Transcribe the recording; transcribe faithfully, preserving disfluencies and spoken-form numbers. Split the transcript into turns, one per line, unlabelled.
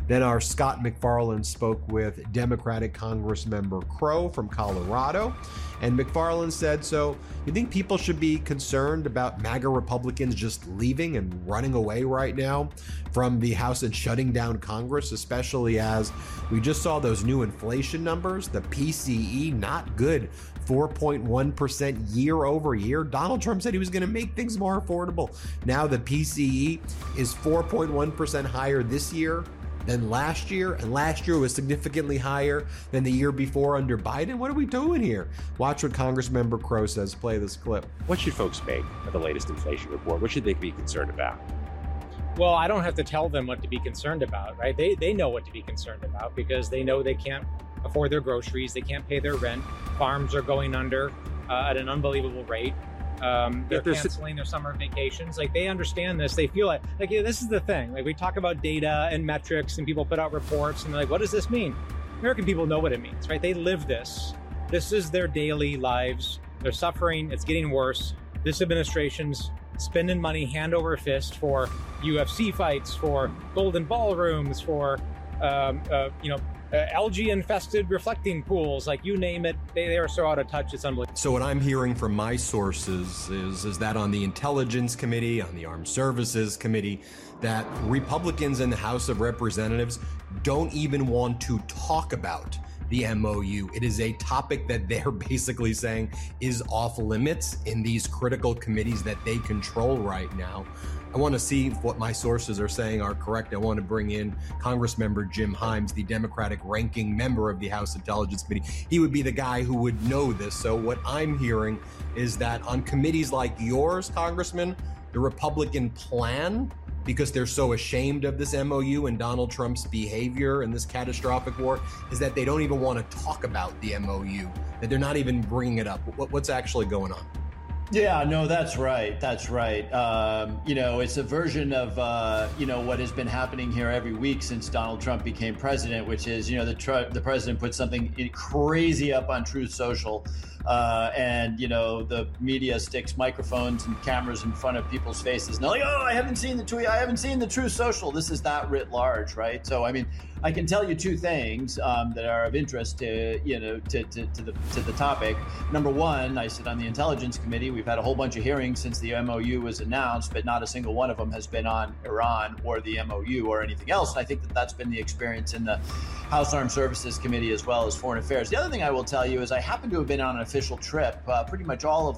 Then our Scott MacFarlane spoke with Democratic Congressmember Crow from Colorado. And MacFarlane said, so you think people should be concerned about MAGA Republicans just leaving and running away right now from the House and shutting down Congress, especially as we just saw those new inflation numbers, the P C E, not good, four point one percent year over year. Donald Trump said he was going to make things more affordable. Now the P C E is four point one percent higher this year than last year, and last year was significantly higher than the year before under Biden. What are we doing here? Watch what Congressmember Crow says. Play this clip.
What should folks make of the latest inflation report? What should they be concerned about?
Well, I don't have to tell them what to be concerned about, right? They they know what to be concerned about because they know they can't afford their groceries, they can't pay their rent, farms are going under uh, at an unbelievable rate. Um, they're canceling their summer vacations. Like, they understand this. They feel it. Like, yeah, this is the thing. Like, we talk about data and metrics and people put out reports and they're like, what does this mean? American people know what it means, right? They live this. This is their daily lives. They're suffering. It's getting worse. This administration's spending money hand over fist for U F C fights, for golden ballrooms, for, um, uh, you know, Uh, algae-infested reflecting pools, like you name it, they, they are so out of touch, it's unbelievable.
So what I'm hearing from my sources is, is that on the Intelligence Committee, on the Armed Services Committee, that Republicans in the House of Representatives don't even want to talk about the M O U. It is a topic that they're basically saying is off limits in these critical committees that they control right now. I want to see if what my sources are saying are correct. I want to bring in Congressmember Jim Himes, the Democratic ranking member of the House Intelligence Committee. He would be the guy who would know this. So what I'm hearing is that on committees like yours, Congressman, the Republican plan, because they're so ashamed of this M O U and Donald Trump's behavior in this catastrophic war, is that they don't even want to talk about the M O U, that they're not even bringing it up. What, what's actually going on?
Yeah, no, that's right. That's right. Um, you know, it's a version of, uh, you know, what has been happening here every week since Donald Trump became president, which is, you know, the tr- the president put something crazy up on Truth Social. Uh, and, you know, the media sticks microphones and cameras in front of people's faces. And they're like, oh, I haven't seen the tweet. I haven't seen the Truth Social. This is that writ large, right? So, I mean, I can tell you two things um, that are of interest to, you know, to, to, to the to the topic. Number one, I sit on the Intelligence Committee. We've had a whole bunch of hearings since the M O U was announced, but not a single one of them has been on Iran or the M O U or anything else. And I think that that's been the experience in the House Armed Services Committee as well as Foreign Affairs. The other thing I will tell you is I happen to have been on an official trip uh, pretty much all of